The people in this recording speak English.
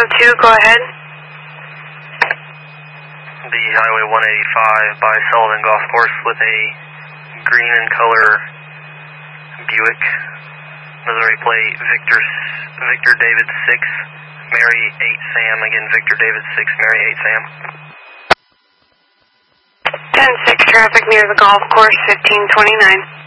602, go ahead. The Highway 185 by Sullivan Golf Course with a green in color Buick. Missouri plate Victor David 6, Mary 8 Sam. Again, Victor David 6, Mary 8 Sam. 10-6 traffic near the golf course, 1529.